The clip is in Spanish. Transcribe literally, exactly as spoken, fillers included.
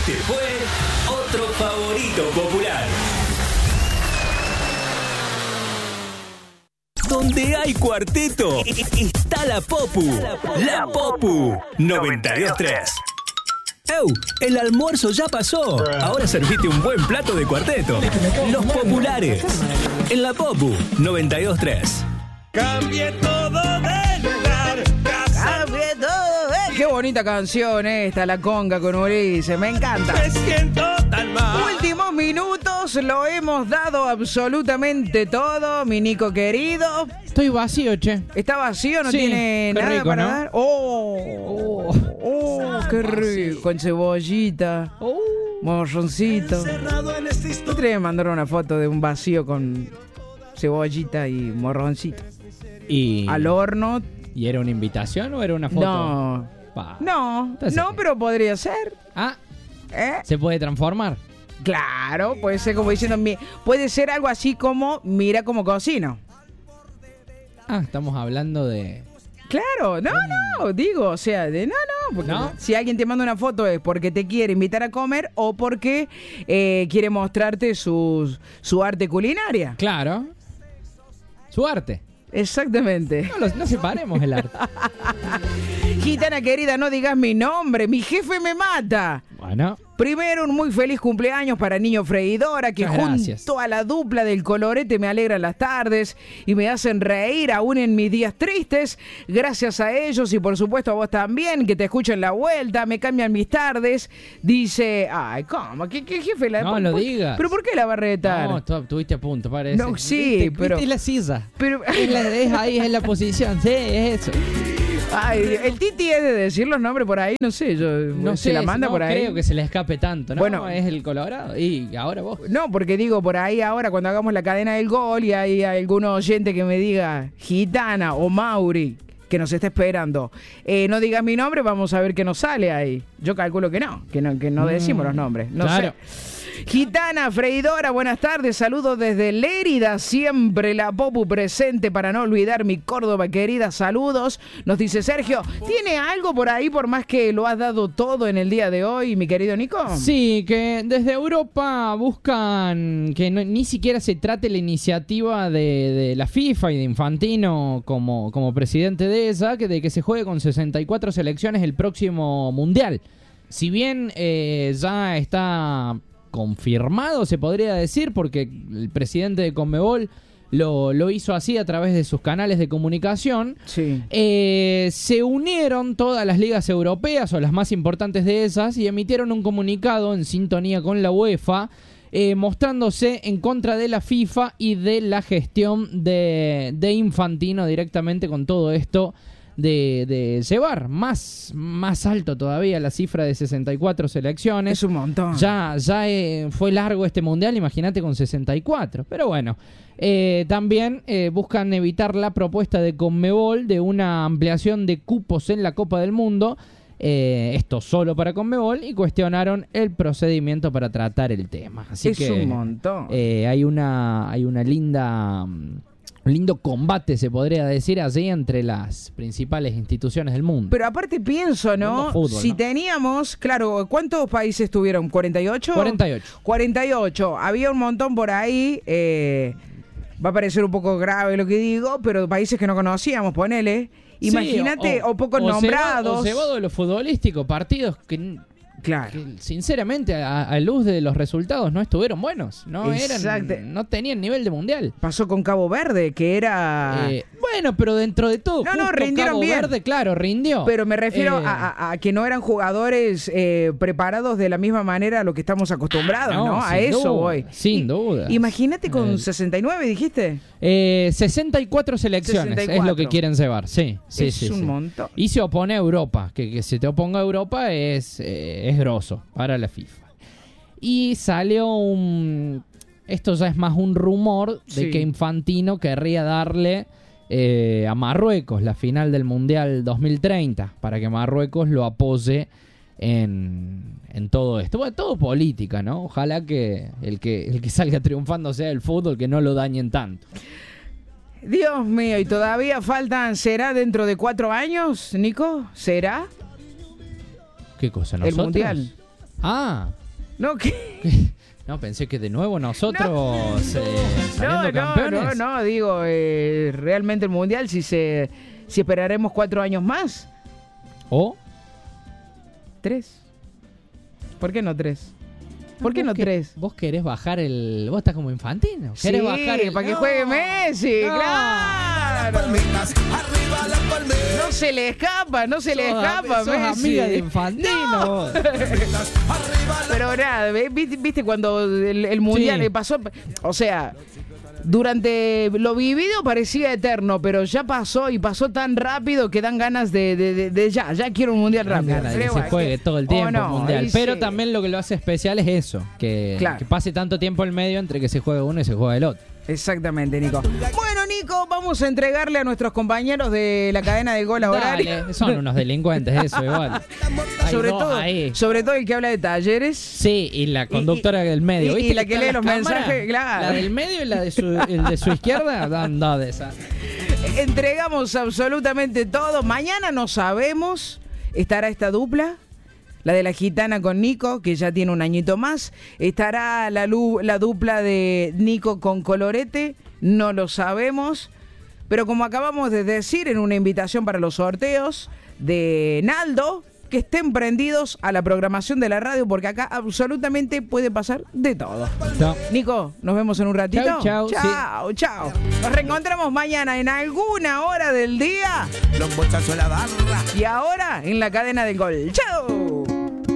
Este fue otro favorito popular. Donde hay cuarteto, está la Popu. La Popu noventa y dos tres. ¡Ew! El almuerzo ya pasó. Ahora serviste un buen plato de cuarteto. Los populares. En la Popu noventa y dos tres. Cambie todo de lugar. Cambie todo. Eh, qué bonita canción esta, La Conga con Ulises. Me encanta. Me siento tan mal. Últimos minutos, lo hemos dado absolutamente todo, mi Nico querido. Estoy vacío, che. ¿Está vacío? ¿No Sí, tiene qué nada rico, para ¿no? dar? ¡Oh! ¡Oh! oh ¡Qué rico! Con cebollita, Oh. morroncito. Encerrado en este Otro día me mandaron una foto de un vacío con cebollita y morroncito. Y, Al horno. ¿Y era una invitación o era una foto? No. Pa. No, Entonces, no, ¿qué? pero podría ser. Ah, ¿Eh? ¿se puede transformar? Claro, puede ser como diciendo, mi- puede ser algo así como, mira cómo cocino. Ah, estamos hablando de... Claro, no, no, digo, o sea, de no, no, porque ¿No? si alguien te manda una foto es porque te quiere invitar a comer o porque eh, quiere mostrarte su, su arte culinaria. Claro. Su arte. Exactamente. No, los- no separemos el arte. Gitana querida, no digas mi nombre, mi jefe me mata. Bueno, Primero, un muy feliz cumpleaños para Niño Freidora, que Muchas junto gracias. a la dupla del colorete me alegran las tardes y me hacen reír aún en mis días tristes. Gracias a ellos y por supuesto a vos también, que te escucho en la vuelta, me cambian mis tardes. Dice, ay, ¿cómo? ¿Qué, qué jefe? La, No por- lo por- digas. ¿Pero por qué la va a retar? no, tú estuviste a punto, parece. No, sí, ¿Viste? pero- ¿Viste la silla? Pero- Es, la- es ahí, es la posición. Sí, es eso. Ay, el Titi es de decir los nombres por ahí, no sé, yo No se sé, la manda no por ahí. creo que se le escape tanto, ¿no? Bueno. Es el Colorado. Y ahora vos. No, porque digo, por ahí ahora cuando hagamos la cadena del gol y hay algún oyente que me diga Gitana o Mauri, que nos está esperando, eh, no diga mi nombre, vamos a ver qué nos sale ahí. Yo calculo que no, que no, que no decimos los nombres. No claro. sé. Gitana, freidora, buenas tardes, saludos desde Lérida, siempre la Popu presente para no olvidar mi Córdoba querida, saludos. Nos dice Sergio, ¿tiene algo por ahí por más que lo has dado todo en el día de hoy, mi querido Nico? Sí, que desde Europa buscan que no- ni siquiera se trate la iniciativa de, de la FIFA y de Infantino como, como presidente de esa, que de que se juegue con sesenta y cuatro selecciones el próximo Mundial. Si bien eh, ya está confirmado, se podría decir, porque el presidente de Conmebol lo, lo hizo así a través de sus canales de comunicación. Sí. Eh, se unieron todas las ligas europeas o las más importantes de esas y emitieron un comunicado en sintonía con la UEFA eh, mostrándose en contra de la FIFA y de la gestión de, de Infantino directamente con todo esto de, de llevar más, más alto todavía la cifra de sesenta y cuatro selecciones. Es un montón. Ya, ya eh, fue largo este mundial, imagínate con sesenta y cuatro. Pero bueno, eh, también eh, buscan evitar la propuesta de Conmebol de una ampliación de cupos en la Copa del Mundo. Eh, esto solo para Conmebol y cuestionaron el procedimiento para tratar el tema. Así es que un montón. eh, hay una hay una linda un lindo combate, se podría decir así, entre las principales instituciones del mundo. Pero aparte pienso, ¿no? Mundo fútbol, si ¿no? teníamos, claro, ¿cuántos países tuvieron? ¿cuarenta y ocho? cuarenta y ocho. cuarenta y ocho. Había un montón por ahí. eh, va a parecer un poco grave lo que digo, pero países que no conocíamos, ponele. Imagínate, Sí, o, pocos o nombrados. Cebado, o cebado de lo futbolístico, partidos que, Claro. que, sinceramente a, a luz de los resultados no estuvieron buenos, no Exacto. eran, no tenían nivel de mundial. Pasó con Cabo Verde, que era... Eh, bueno, pero dentro de todo, No, no, justo rindieron Cabo bien. Verde, claro, rindió. Pero me refiero Eh, a, a- a que no eran jugadores eh, preparados de la misma manera a lo que estamos acostumbrados, ¿no? no, A sin eso duda, voy. sin Y- duda. Imagínate con Eh, sesenta y nueve, dijiste. Eh, sesenta y cuatro selecciones sesenta y es lo cuatro. que quieren llevar, sí. sí es sí, un sí. montón. Y se opone a Europa, que, que se te oponga a Europa es, eh, es grosso para la FIFA. Y salió un... Esto ya es más un rumor de Sí. que Infantino querría darle eh, a Marruecos la final del Mundial dos mil treinta, para que Marruecos lo apoye en, en todo esto. Bueno, todo política, ¿no? Ojalá que el que, el que salga triunfando sea el fútbol, que no lo dañen tanto. Dios mío, y todavía faltan, ¿será dentro de cuatro años, Nico? ¿Será ¿Qué cosa? el ¿Nosotros? Mundial? Ah. No, ¿qué? No, pensé que de nuevo nosotros No, eh, No, saliendo no, campeones. no, no, digo, eh, realmente el Mundial, si se si esperaremos cuatro años más. ¿O? Tres. ¿Por qué no tres? ¿Por qué ¿Vos no que- tres? ¿Vos querés bajar el...? ¿Vos estás como infantino? Sí, ¿Querés bajar el...? para que No. juegue Messi, No. claro. Palmitas, arriba las palmeras. No se le escapa, no se le Sos escapa, am- sos Messi. amiga de Infantino. vos. Pero nada, ve- viste, viste cuando el, el Mundial Sí. le pasó, o sea, durante lo vivido parecía eterno, pero ya pasó y pasó tan rápido que dan ganas de, de, de, de ya, ya quiero un Mundial Dan rápido. ganas de que Pero se bueno, juegue que- todo el oh, tiempo no, el mundial. ahí Pero sí. también lo que lo hace especial es eso, que, Claro. que pase tanto tiempo en medio entre que se juegue uno y se juega el otro. Exactamente, Nico. Bueno, Nico, vamos a entregarle a nuestros compañeros de la cadena de gol horario. Dale, son unos delincuentes eso igual. Hay Sobre dos todo, ahí. sobre todo el que habla de talleres. Sí, y la conductora Y- y- del medio. y- ¿Viste y la que están lee las los cámaras? mensajes, claro. La del medio y la de su, el de su izquierda dan dos de esas. Entregamos absolutamente todo. Mañana no sabemos. Estará esta dupla. La de la gitana con Nico, que ya tiene un añito más. Estará la, lu- la dupla de Nico con Colorete. No lo sabemos. Pero como acabamos de decir en una invitación para los sorteos de Naldo, que estén prendidos a la programación de la radio, porque acá absolutamente puede pasar de todo. No. Nico, nos vemos en un ratito. Chau, chau, Chao, chao. Nos reencontramos mañana en alguna hora del día. Los bochazos de la barra. Y ahora en la cadena del gol. ¡Chao!